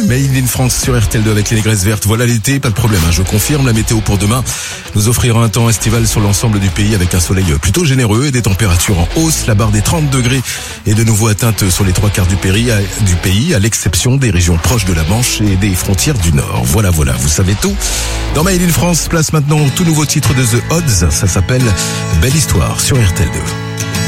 Made in France sur RTL2 avec les négresses vertes. Voilà l'été, pas de problème, je confirme. La météo pour demain nous offrira un temps estival sur l'ensemble du pays avec un soleil plutôt généreux et des températures en hausse. La barre des 30 degrés est de nouveau atteinte sur les 3/4 du pays, à l'exception des régions proches de la Manche et des frontières du Nord. Voilà, vous savez tout. Dans Made in France, place maintenant tout nouveau titre de The Odds. Ça s'appelle Belle Histoire sur RTL2.